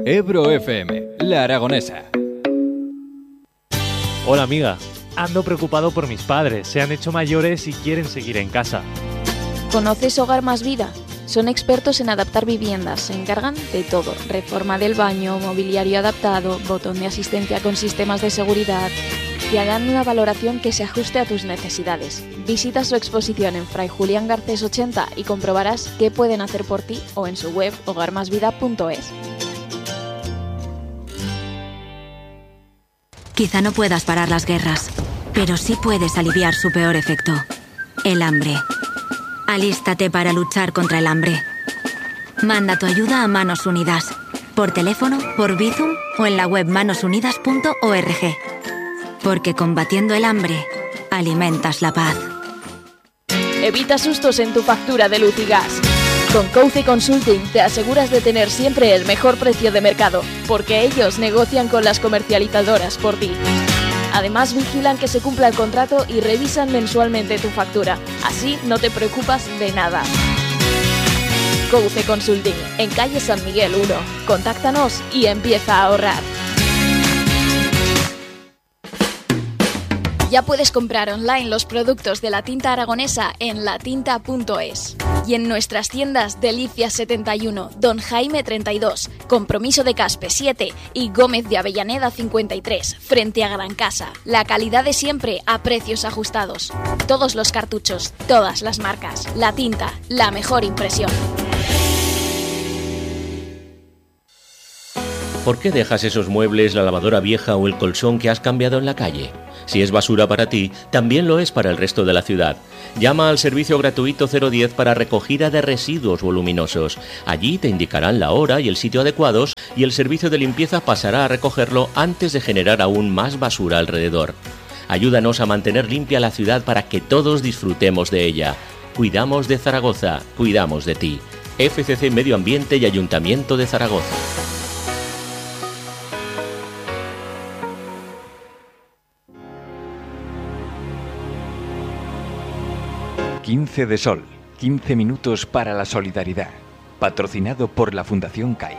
Ebro FM, La Aragonesa. Hola amiga, ando preocupado por mis padres, se han hecho mayores y quieren seguir en casa. ¿Conoces Hogar Más Vida? Son expertos en adaptar viviendas, se encargan de todo, reforma del baño, mobiliario adaptado, botón de asistencia con sistemas de seguridad. Te harán una valoración que se ajuste a tus necesidades. Visita su exposición en Fray Julián Garcés 80 y comprobarás qué pueden hacer por ti o en su web hogarmasvida.es. Quizá no puedas parar las guerras, pero sí puedes aliviar su peor efecto, el hambre. Alístate para luchar contra el hambre. Manda tu ayuda a Manos Unidas, por teléfono, por Bizum o en la web manosunidas.org. Porque combatiendo el hambre, alimentas la paz. Evita sustos en tu factura de luz y gas. Con Couce Consulting te aseguras de tener siempre el mejor precio de mercado, porque ellos negocian con las comercializadoras por ti. Además, vigilan que se cumpla el contrato y revisan mensualmente tu factura. Así no te preocupas de nada. Couce Consulting, en calle San Miguel 1. Contáctanos y empieza a ahorrar. Ya puedes comprar online los productos de la tinta aragonesa en latinta.es. Y en nuestras tiendas Delicias 71, Don Jaime 32, Compromiso de Caspe 7 y Gómez de Avellaneda 53, frente a Gran Casa. La calidad de siempre a precios ajustados. Todos los cartuchos, todas las marcas. La tinta, la mejor impresión. ¿Por qué dejas esos muebles, la lavadora vieja o el colchón que has cambiado en la calle? Si es basura para ti, también lo es para el resto de la ciudad. Llama al servicio gratuito 010 para recogida de residuos voluminosos. Allí te indicarán la hora y el sitio adecuados y el servicio de limpieza pasará a recogerlo antes de generar aún más basura alrededor. Ayúdanos a mantener limpia la ciudad para que todos disfrutemos de ella. Cuidamos de Zaragoza, cuidamos de ti. FCC Medio Ambiente y Ayuntamiento de Zaragoza. 15 de Sol, 15 minutos para la solidaridad. Patrocinado por la Fundación CAI.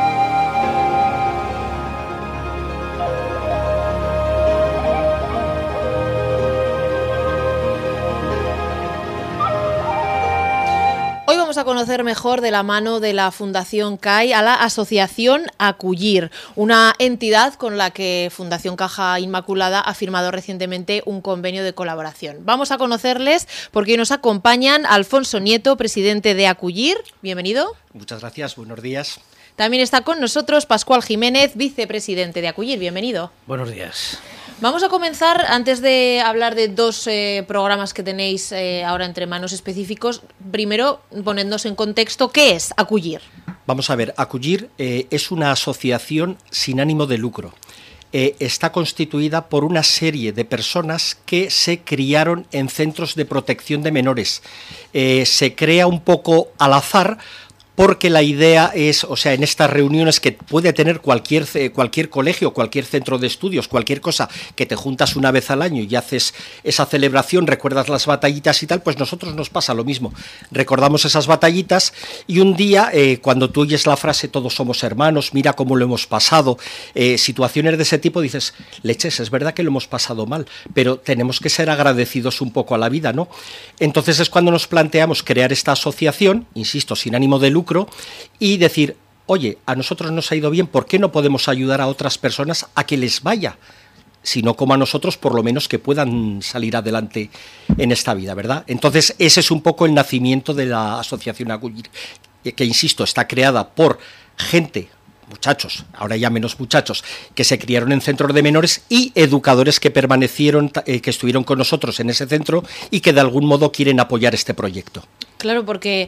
Hoy vamos a conocer mejor de la mano de la Fundación CAI a la Asociación Acullir, una entidad con la que Fundación Caja Inmaculada ha firmado recientemente un convenio de colaboración. Vamos a conocerles porque hoy nos acompañan Alfonso Nieto, presidente de Acullir. Bienvenido. Muchas gracias, buenos días. También está con nosotros Pascual Jiménez, vicepresidente de Acullir. Bienvenido. Buenos días. Vamos a comenzar, antes de hablar de dos programas que tenéis ahora entre manos específicos, primero ponednos en contexto, ¿qué es Acullir? Vamos a ver, Acullir es una asociación sin ánimo de lucro. Está constituida por una serie de personas que se criaron en centros de protección de menores. Se crea un poco al azar, porque la idea es, o sea, en estas reuniones que puede tener cualquier colegio, cualquier centro de estudios, cualquier cosa, que te juntas una vez al año y haces esa celebración, recuerdas las batallitas y tal, pues nosotros nos pasa lo mismo. Recordamos esas batallitas y un día, cuando tú oyes la frase todos somos hermanos, mira cómo lo hemos pasado, situaciones de ese tipo, dices, leches, es verdad que lo hemos pasado mal, pero tenemos que ser agradecidos un poco a la vida, ¿no? Entonces es cuando nos planteamos crear esta asociación, insisto, sin ánimo de lucro, y decir, oye, a nosotros nos ha ido bien, ¿por qué no podemos ayudar a otras personas a que les vaya? Si no como a nosotros, por lo menos que puedan salir adelante en esta vida, ¿verdad? Entonces, ese es un poco el nacimiento de la Asociación Acullir, que, insisto, está creada por gente, muchachos, ahora ya menos muchachos, que se criaron en centros de menores y educadores que permanecieron, que estuvieron con nosotros en ese centro y que de algún modo quieren apoyar este proyecto. Claro, porque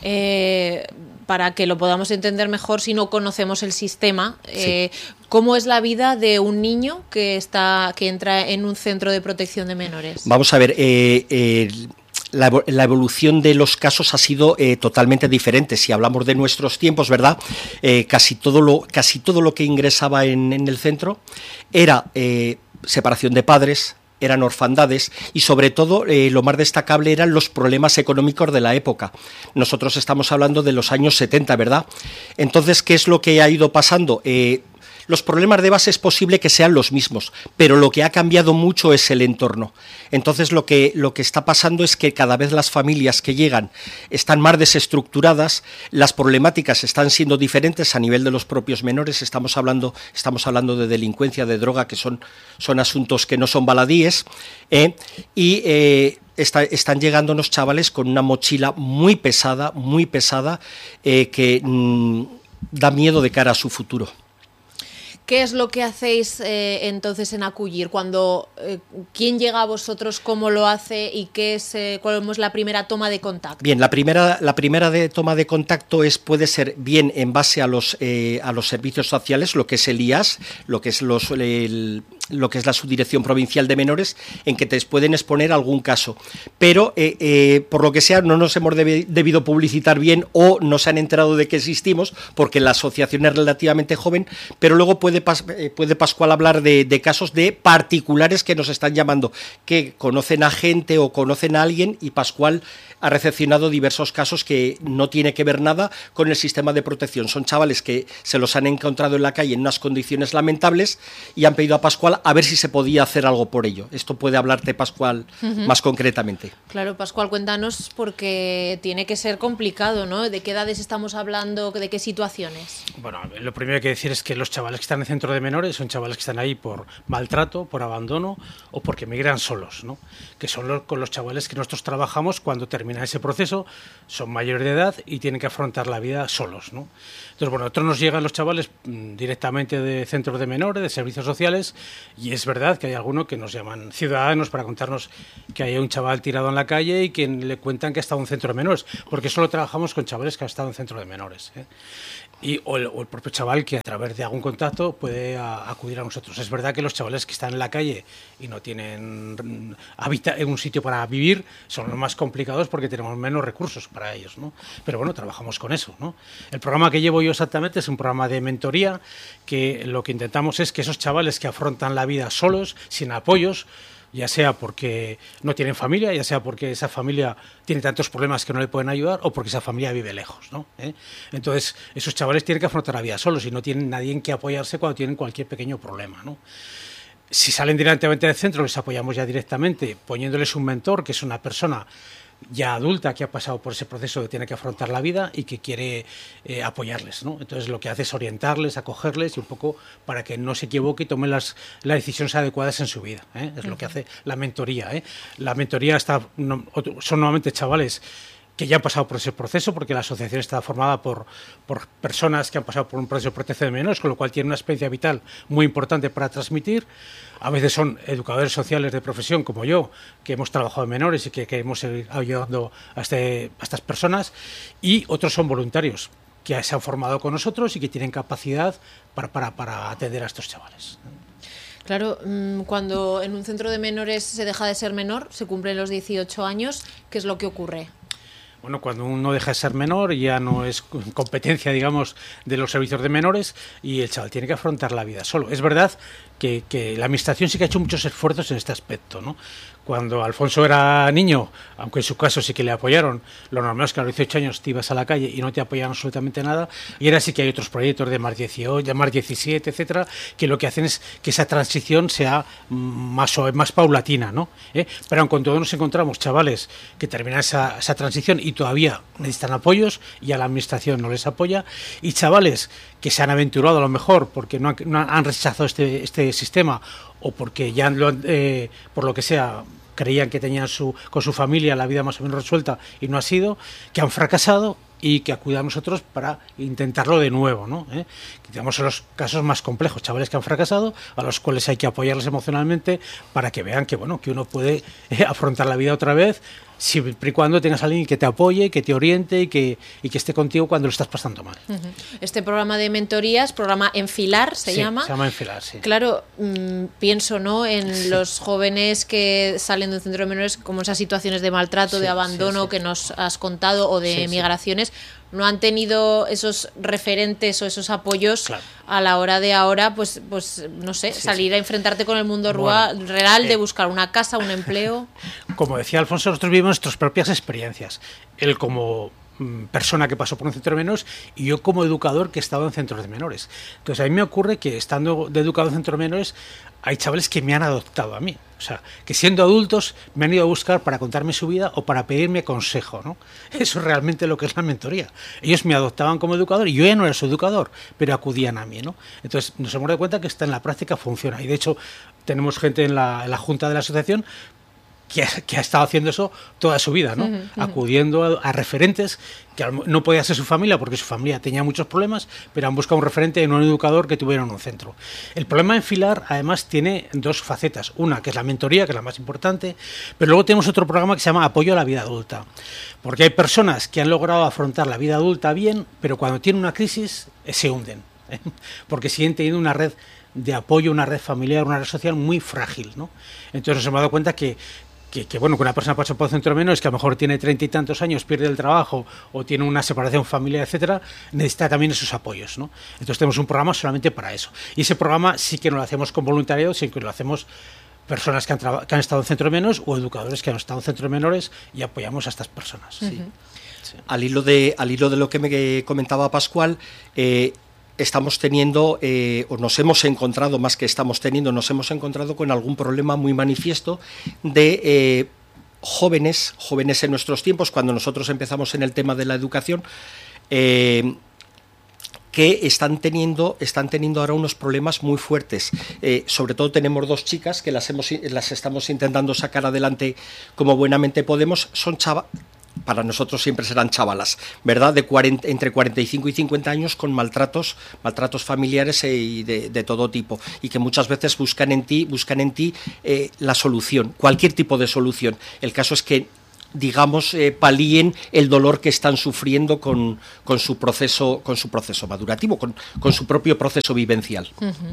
para que lo podamos entender mejor, si no conocemos el sistema, Sí. ¿cómo es la vida de un niño que entra en un centro de protección de menores? Vamos a ver, la evolución de los casos ha sido totalmente diferente. Si hablamos de nuestros tiempos, ¿verdad? Casi todo lo que ingresaba en el centro era separación de padres, eran orfandades y sobre todo lo más destacable eran los problemas económicos de la época. Nosotros estamos hablando de los años 70, ¿verdad? Entonces, ¿qué es lo que ha ido pasando? Los problemas de base es posible que sean los mismos, pero lo que ha cambiado mucho es el entorno. Entonces lo que está pasando es que cada vez las familias que llegan están más desestructuradas, las problemáticas están siendo diferentes a nivel de los propios menores, estamos hablando de delincuencia, de droga, que son asuntos que no son baladíes, están llegando unos chavales con una mochila muy pesada, que da miedo de cara a su futuro. ¿Qué es lo que hacéis entonces en Acullir? Cuando ¿quién llega a vosotros, cómo lo hace y cuál es la primera toma de contacto? Bien, la primera toma de contacto puede ser bien en base a los servicios sociales, lo que es el IAS, lo que es la Subdirección Provincial de Menores, en que te pueden exponer algún caso. Pero, por lo que sea, no nos hemos debido publicitar bien o no se han enterado de que existimos, porque la asociación es relativamente joven, pero luego puede Pascual hablar de casos de particulares que nos están llamando, que conocen a gente o conocen a alguien, y Pascual ha recepcionado diversos casos que no tiene que ver nada con el sistema de protección. Son chavales que se los han encontrado en la calle en unas condiciones lamentables y han pedido a Pascual a ver si se podía hacer algo por ello. Esto puede hablarte Pascual más concretamente. Claro, Pascual, cuéntanos, porque tiene que ser complicado, ¿no? ¿De qué edades estamos hablando? ¿De qué situaciones? Bueno, lo primero que hay que decir es que los chavales que están en centro de menores son chavales que están ahí por maltrato, por abandono o porque migran solos, ¿no? Que son con los chavales que nosotros trabajamos cuando termina ese proceso, son mayores de edad y tienen que afrontar la vida solos, ¿no? Entonces, bueno, a nosotros nos llegan los chavales directamente de centros de menores, de servicios sociales, y es verdad que hay algunos que nos llaman ciudadanos para contarnos que hay un chaval tirado en la calle y que le cuentan que ha estado en un centro de menores, porque solo trabajamos con chavales que han estado en centro de menores, ¿eh? O el propio chaval que a través de algún contacto puede acudir a nosotros. Es verdad que los chavales que están en la calle y no tienen un sitio para vivir son los más complicados porque tenemos menos recursos para ellos, ¿no? Pero bueno, trabajamos con eso, ¿no? El programa que llevo yo exactamente es un programa de mentoría, que lo que intentamos es que esos chavales que afrontan la vida solos, sin apoyos, ya sea porque no tienen familia, ya sea porque esa familia tiene tantos problemas que no le pueden ayudar, o porque esa familia vive lejos, ¿no? Entonces, esos chavales tienen que afrontar la vida solos y no tienen nadie en que apoyarse cuando tienen cualquier pequeño problema, ¿no? Si salen directamente del centro, les apoyamos ya directamente, poniéndoles un mentor, que es una persona ya adulta que ha pasado por ese proceso de tiene que afrontar la vida y que quiere apoyarles, ¿no? Entonces lo que hace es orientarles, acogerles y un poco para que no se equivoque y tomen las decisiones adecuadas en su vida, ¿eh? Es lo que hace la mentoría, ¿eh? La mentoría son normalmente chavales que ya han pasado por ese proceso, porque la asociación está formada por personas que han pasado por un proceso de protección de menores, con lo cual tienen una experiencia vital muy importante para transmitir. A veces son educadores sociales de profesión, como yo, que hemos trabajado en menores y que queremos seguir ayudando a estas personas, y otros son voluntarios que se han formado con nosotros y que tienen capacidad para atender a estos chavales. Claro, cuando en un centro de menores se deja de ser menor, se cumplen los 18 años, ¿qué es lo que ocurre? Bueno, cuando uno deja de ser menor ya no es competencia, digamos, de los servicios de menores y el chaval tiene que afrontar la vida solo. Es verdad que la administración sí que ha hecho muchos esfuerzos en este aspecto, ¿no? Cuando Alfonso era niño, aunque en su caso sí que le apoyaron, lo normal es que a los 18 años te ibas a la calle y no te apoyaban absolutamente nada, y ahora sí que hay otros proyectos de más 18, más 17, etcétera, que lo que hacen es que esa transición sea más suave, más paulatina, ¿no? Pero aun cuando nos encontramos chavales que terminan esa transición y todavía necesitan apoyos y a la administración no les apoya, y chavales que se han aventurado a lo mejor porque no han rechazado este sistema o porque ya por lo que sea creían que tenían con su familia la vida más o menos resuelta y no ha sido, que han fracasado y que acudan a nosotros para intentarlo de nuevo, ¿no? Que digamos son los casos más complejos, chavales que han fracasado, a los cuales hay que apoyarles emocionalmente para que vean que bueno, que uno puede afrontar la vida otra vez, siempre y cuando tengas a alguien que te apoye, que te oriente y que esté contigo cuando lo estás pasando mal. Este programa de mentorías, programa Enfilar se llama. Se llama Enfilar, sí. Claro, pienso, ¿no?, en los jóvenes que salen de un centro de menores, como esas situaciones de maltrato, de abandono que nos has contado, o de migraciones. no han tenido esos referentes o esos apoyos a la hora de ahora, pues no sé, salir a enfrentarte con el mundo real, de buscar una casa, un empleo. Como decía Alfonso, nosotros vivimos nuestras propias experiencias. Él como persona que pasó por un centro de menores y yo como educador que he estado en centros de menores. Entonces a mí me ocurre que estando de educador en centros de menores hay chavales que me han adoptado a mí, o sea, que siendo adultos me han ido a buscar para contarme su vida o para pedirme consejo, ¿no? Eso es realmente lo que es la mentoría. Ellos me adoptaban como educador y yo ya no era su educador, pero acudían a mí, ¿no? Entonces nos hemos dado cuenta que en la práctica funciona y de hecho tenemos gente en la junta de la asociación que ha estado haciendo eso toda su vida, ¿no? Acudiendo a referentes que no podía ser su familia porque su familia tenía muchos problemas, pero han buscado un referente en un educador que tuviera en un centro. El problema en Filar, además, tiene dos facetas. Una, que es la mentoría, que es la más importante, pero luego tenemos otro programa que se llama Apoyo a la Vida Adulta, porque hay personas que han logrado afrontar la vida adulta bien, pero cuando tienen una crisis se hunden, ¿eh? Porque siguen teniendo una red de apoyo, una red familiar, una red social muy frágil, ¿no? Entonces nos hemos dado cuenta que bueno, que una persona pasa por un centro de menores que a lo mejor tiene 30 y tantos años, pierde el trabajo o tiene una separación familiar, etcétera, necesita también esos apoyos, ¿no? Entonces tenemos un programa solamente para eso. Y ese programa sí que no lo hacemos con voluntariado, sino que lo hacemos personas que han estado en centro de menores o educadores que han estado en centro de menores y apoyamos a estas personas. Sí. Sí. Al hilo de lo que me comentaba Pascual, estamos teniendo, o nos hemos encontrado, más que estamos teniendo, nos hemos encontrado con algún problema muy manifiesto de jóvenes en nuestros tiempos, cuando nosotros empezamos en el tema de la educación, que están teniendo ahora unos problemas muy fuertes. Sobre todo tenemos dos chicas que las estamos intentando sacar adelante como buenamente podemos. Son para nosotros siempre serán chavalas, ¿verdad? Entre 45 y 50 años con maltratos familiares y de todo tipo, y que muchas veces buscan en ti la solución, cualquier tipo de solución. El caso es que, digamos, palíen el dolor que están sufriendo con su proceso madurativo, con su propio proceso vivencial.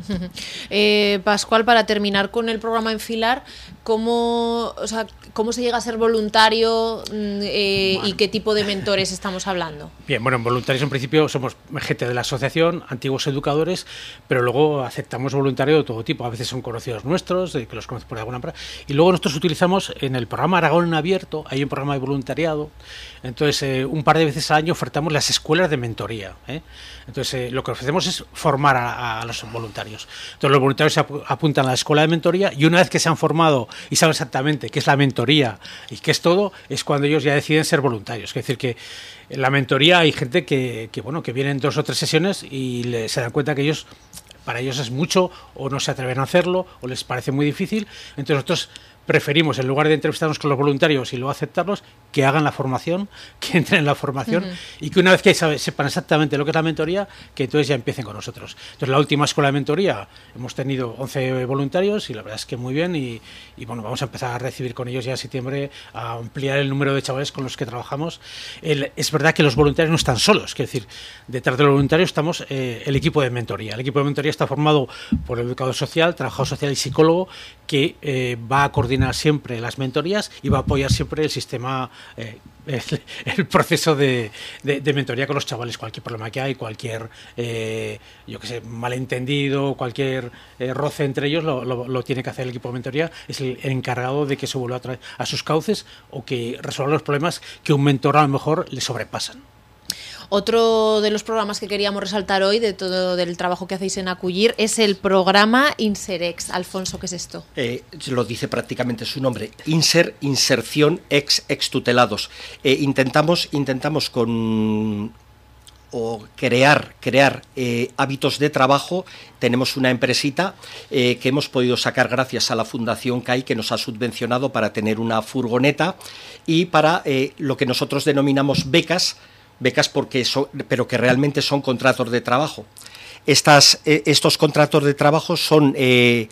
Pascual, para terminar con el programa Enfilar, ¿cómo se llega a ser voluntario y qué tipo de mentores estamos hablando? Bien, bueno, en voluntarios en principio somos gente de la asociación, antiguos educadores, pero luego aceptamos voluntarios de todo tipo. A veces son conocidos nuestros, que los conocen por alguna empresa, y luego nosotros utilizamos en el programa Aragón en Abierto, hay un programa de voluntariado. Entonces un par de veces al año ofertamos las escuelas de mentoría, ¿eh? Entonces lo que ofrecemos es formar a los voluntarios. Entonces los voluntarios se apuntan a la escuela de mentoría y una vez que se han formado y saben exactamente qué es la mentoría y qué es todo, es cuando ellos ya deciden ser voluntarios. Es decir, que en la mentoría hay gente que vienen 2 o 3 sesiones y se dan cuenta que para ellos es mucho, o no se atreven a hacerlo, o les parece muy difícil. Entonces nosotros preferimos, en lugar de entrevistarnos con los voluntarios y luego aceptarlos, que hagan la formación, que entren en la formación y que una vez que sepan exactamente lo que es la mentoría, que entonces ya empiecen con nosotros. Entonces la última escuela de mentoría hemos tenido 11 voluntarios y la verdad es que muy bien y bueno, vamos a empezar a recibir con ellos ya en septiembre, a ampliar el número de chavales con los que trabajamos. Es verdad que los voluntarios no están solos, es decir, detrás de los voluntarios estamos el equipo de mentoría. El equipo de mentoría está formado por el educador social, trabajador social y psicólogo que va a coordinar siempre las mentorías y va a apoyar siempre el sistema, el proceso de mentoría con los chavales. Cualquier problema que hay, cualquier malentendido, cualquier roce entre ellos lo tiene que hacer el equipo de mentoría. Es el encargado de que se vuelva a sus cauces o que resuelva los problemas que un mentor a lo mejor le sobrepasan. Otro de los programas que queríamos resaltar hoy, de todo del trabajo que hacéis en Acullir, es el programa Inserex. Alfonso, ¿qué es esto? Lo dice prácticamente su nombre, inserción extutelados. Intentamos crear hábitos de trabajo. Tenemos una empresita que hemos podido sacar gracias a la Fundación CAI, que nos ha subvencionado para tener una furgoneta y para lo que nosotros denominamos becas pero que realmente son contratos de trabajo. Estos contratos de trabajo son de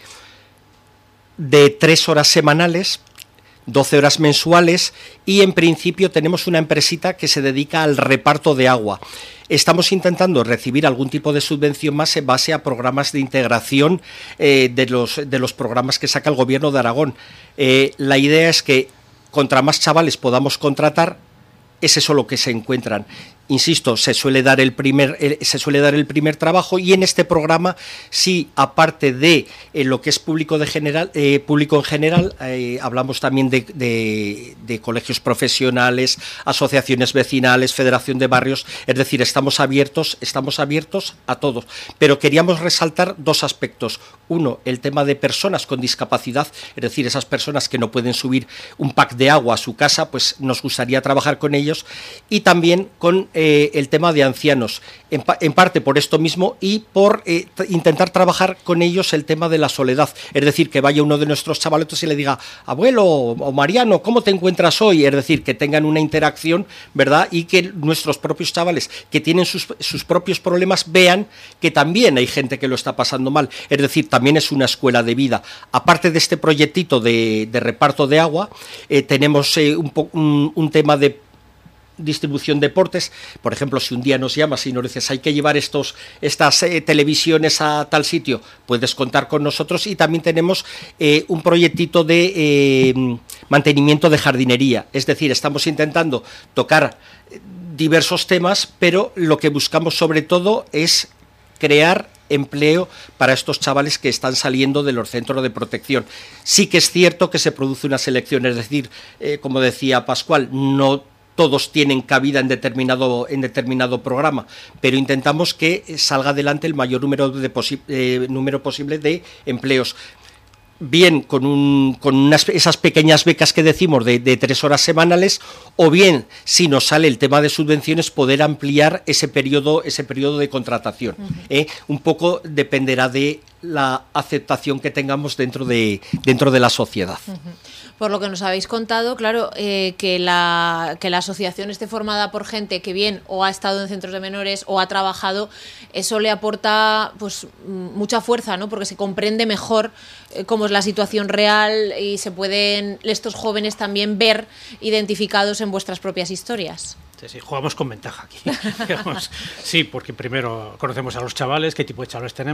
3 horas semanales, 12 horas mensuales, y en principio tenemos una empresita que se dedica al reparto de agua. Estamos intentando recibir algún tipo de subvención más en base a programas de integración de los programas que saca el Gobierno de Aragón. La idea es que contra más chavales podamos contratar, es eso lo que se encuentran. insisto, se suele dar el primer trabajo, y en este programa sí, aparte de lo que es público en general, hablamos también de colegios profesionales, asociaciones vecinales, federación de barrios, es decir, estamos abiertos a todos, pero queríamos resaltar dos aspectos. Uno, el tema de personas con discapacidad, es decir, esas personas que no pueden subir un pack de agua a su casa, pues nos gustaría trabajar con ellos, y también con el tema de ancianos, en parte por esto mismo y por intentar trabajar con ellos el tema de la soledad, es decir, que vaya uno de nuestros chavaletos y le diga, abuelo o Mariano, ¿cómo te encuentras hoy? Es decir, que tengan una interacción, ¿verdad? Y que nuestros propios chavales que tienen sus propios problemas vean que también hay gente que lo está pasando mal, es decir, también es una escuela de vida. Aparte de este proyectito de reparto de agua, tenemos un tema de distribución de deportes. Por ejemplo, si un día nos llamas y nos dices hay que llevar estas televisiones a tal sitio, puedes contar con nosotros. Y también tenemos un proyectito de mantenimiento de jardinería, es decir, estamos intentando tocar diversos temas, pero lo que buscamos sobre todo es crear empleo para estos chavales que están saliendo de los centros de protección. Sí que es cierto que se produce una selección, es decir, como decía Pascual, no todos tienen cabida en determinado programa, pero intentamos que salga adelante el mayor número posible de empleos. Bien con esas pequeñas becas que decimos de 3 horas semanales, o bien, si nos sale el tema de subvenciones, poder ampliar ese periodo de contratación. Un poco dependerá de la aceptación que tengamos dentro de la sociedad. Por lo que nos habéis contado, claro, que la asociación esté formada por gente que bien o ha estado en centros de menores o ha trabajado, eso le aporta pues mucha fuerza, ¿no? Porque se comprende mejor cómo es la situación real y se pueden estos jóvenes también ver identificados en vuestras propias historias. Sí, jugamos con ventaja aquí. Sí, porque primero conocemos a los chavales, qué tipo de chavales tenemos.